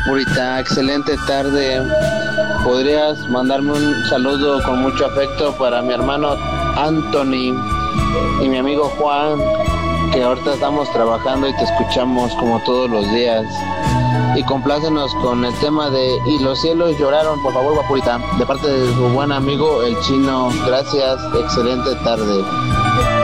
Purita, excelente tarde. ¿Podrías mandarme un saludo con mucho afecto para mi hermano Anthony y mi amigo Juan, que ahorita estamos trabajando y te escuchamos como todos los días? Y complácenos con el tema de Y los cielos lloraron, por favor, Guapurita, de parte de su buen amigo el Chino. Gracias, excelente tarde.